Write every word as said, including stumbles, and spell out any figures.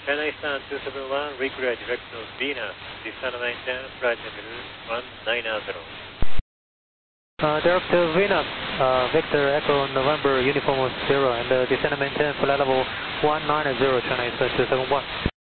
China Eastern two seven one, recreate direction of Venus, descend maintain, flight level one nine zero. Uh, direct to Venus, uh, Victor Echo November Uniform zero, and uh, descend maintain flight level one nine zero, China Eastern two seven one.